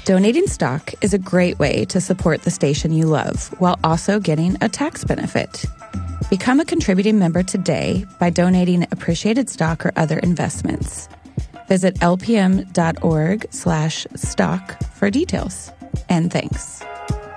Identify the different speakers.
Speaker 1: Donating stock is a great way to support the station you love while also getting a tax benefit. Become a contributing member today by donating appreciated stock or other investments. Visit lpm.org/stock for details. And thanks.